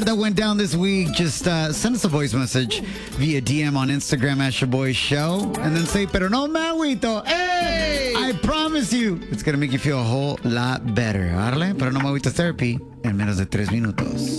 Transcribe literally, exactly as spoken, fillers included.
bad that went down this week, just uh, send us a voice message via D M on Instagram at Your Boy Show, and then say, pero no me agüito. Hey! I promise you, it's going to make you feel a whole lot better. Arle, pero no me agüito therapy en menos de tres minutos.